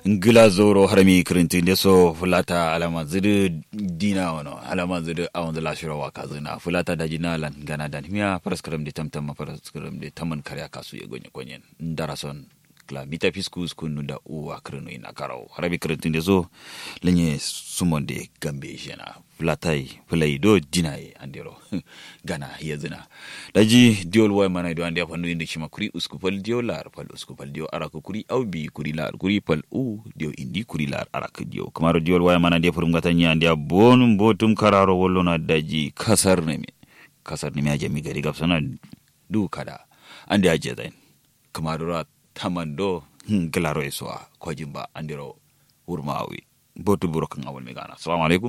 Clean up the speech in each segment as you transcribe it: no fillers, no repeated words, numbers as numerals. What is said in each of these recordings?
ngila zoro harami kirinti ndeso fulata alama zidu dina wano alama zidu awon la shiro wa kazina fulata da jina lan gana dan miya paraskaram de tamtam paraskaram de taman karya kasu ye gonye konyen ndarason kla mita fiskus kunu da uwa kirinu ina karau harami kirinti ndeso lenye sumonde gambe jena fulatai fulai do dinaye andero gana yezina daji diol way mana do ande afandu indi chima kuri uskupal dio lar pal uskupal dio arako kuri awbi kuri lar kuri pal u dio indi kuri lar arak dio kamaro diol way mana de furum gata nya ande bonum botum kararo wollona daji kasar nemi ajami gari gapsana du kada ande aje zain kamaro ra tamando glaro eswa ko jimba andiro urmawi botu burokan awol mi gana assalamu alaikum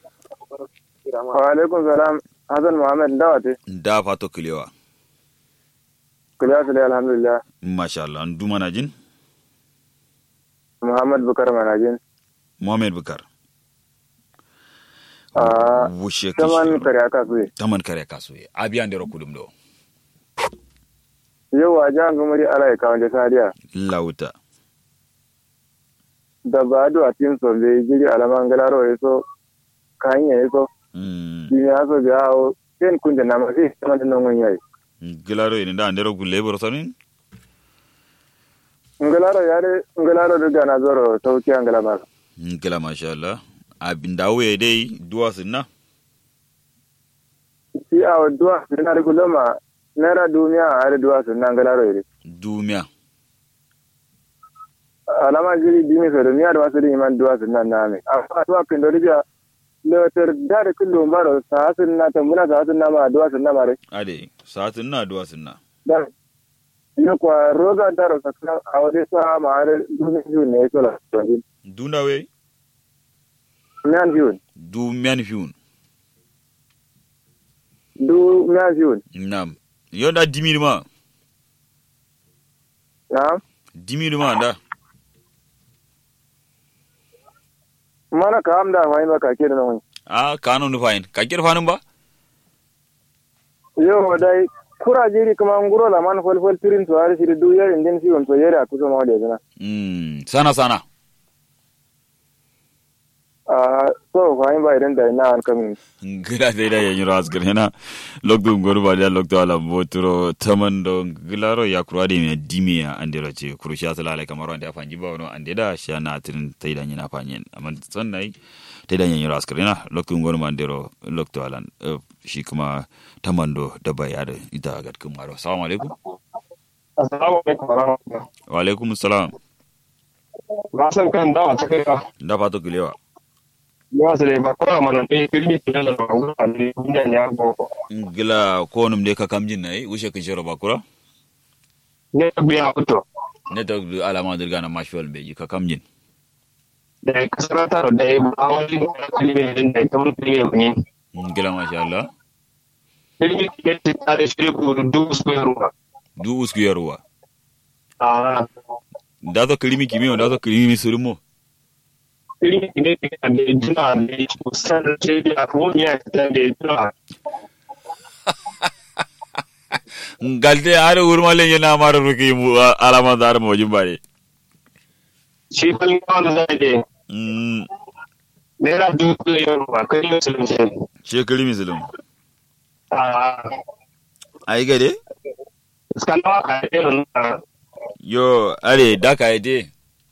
wa alaikum salam Hassan Muhammad Dawate da fato kilewa sile alhamdulillah masha Allah ndu manajin Muhammad Bukar manajin Muhammad Bukar wushe taman kare kasuye abiyan da rokudum do yau wajen gumuri ala ka wanda sadiya lauta da ba do atin so be jiri alaman galaro yeso kanya yeso ya so ga o ten kunde na ma fi man non yayi galaro ina da ndero gulle boro sanin ngalaro daga na zoro sauki an galama ngala masha Allah abin dawo ya dai duwa sunna si a duwa sunna da gulama nara duniya a duwa sunna ngalaro ire duniya alama jiri dimi so duniya da wasu iman duwa sunna na me a duwa kin doriya lewatar da kullum baro sa'atin na tambuna sa'atin na ma duwa sunna mare ade sa'atin na duwa sunna da ina kwa roga daro sakna a wade sa ma are duniya ne so la dunda we du mian fiun nam yonda dimirma da mana ka amda wai ba ka kira nan kanu nu fain ka kira fanin ba yo dai kura jiri kuma nguro la man fol tirin to ari siri du yar indin fiun to yara kuso ma wade sana sana so fahim ba idan da ina an kamin gila dai da yanyu ras gena lokdu goru ba da lokdu ala boturo tamando gilaro ya kurade me dimia andero ce kurusha salale kamar wanda ya fanji ba wono ande da shana tin taida nyina fanyen amma sannai taida yanyu ras gena lokdu goru mandero lokdu alan shi kuma tamando da baya da ita ga kumaro assalamu alaikum wa alaikum assalam ba san kan dawa ta kai ka da fato gilewa wasale ba ko mana pe kirmi tana da ba ali kunya nya go gila ko num de ka kamjin nai ushe kin shoro bakura ne biya kuto ne to alama dirga na mashwal beji ka kamjin da kasarata da awali kalime din da kamar kirmi ne gila masha Allah kirmi ke tare shi ko du uskuyaruwa da to kirmi kimi da to kirmi surmo ini ada juna di pusat jadi aku ni ada juna. Galte ada urmale jena amaru ruki alama dar mo jimbare. Sipal kawan saja. Mera dulu yang pakai selum. Shekali misalum. Ai gade? Sekarang ada yo are da ka ide.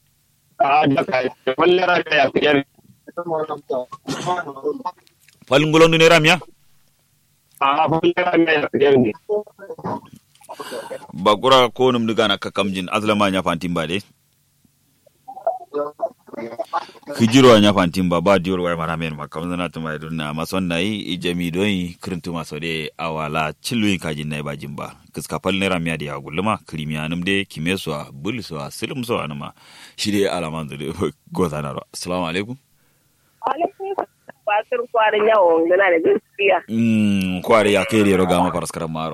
Falungulon ne ramya? Bakura ko num diga na kakamjin azlama nya fantin ba de. Kijiro nya fantin ba dior wai maramen makam zana tuma dunna mason nayi ijami doyi kirintu maso de awala cilluin kajin nay ba jimba. Kiska fal ne ramya de agulma krimiya num de kimeswa bulswa silumso anuma shide alaman de gozana ro assalamu alaikum fatir kwarin yawon gana da gaskiya kwari ya kere ro gama paraskara maro